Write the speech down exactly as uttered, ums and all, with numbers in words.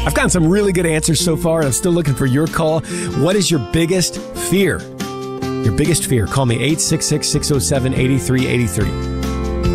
I've gotten some really good answers so far, and I'm still looking for your call. What is your biggest fear? Your biggest fear? Call me eight six six, six oh seven, eight three eight three.